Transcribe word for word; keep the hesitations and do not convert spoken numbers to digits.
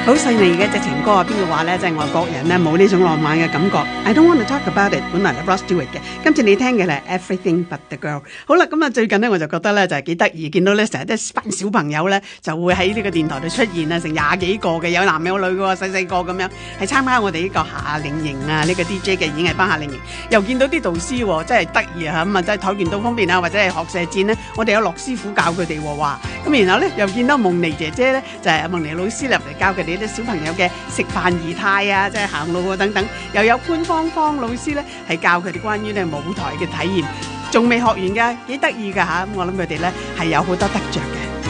好細膩嘅一隻情歌啊！邊個話咧，即係外國人咧冇呢種浪漫嘅感覺 ？I don't want to talk about it。本來係 Rod Stewart 嘅，今次你聽嘅係 Everything But the Girl。好啦，咁啊最近咧我就覺得咧就係幾得意，見到咧成日啲班小朋友咧就會喺呢個電台度出現啊，成廿幾個嘅，有男有女嘅喎，細細個咁樣，係參加我哋呢個夏令營啊，呢個 D J 嘅演藝班夏令營。又見到啲導師喎，真係得意啊！咁啊，即係跆拳道方面啊，或者係學射箭咧，我哋有樂師傅教佢哋喎，哇！咁然後咧又見到夢妮姐姐咧，就係夢妮老師入嚟教佢哋啲小朋友嘅食飯儀態啊，即係行路啊等等，又有潘芳芳老師咧係教佢哋關於咧舞台嘅體驗，仲未學完㗎，幾得意㗎嚇！咁我諗佢哋咧係有好多得着嘅。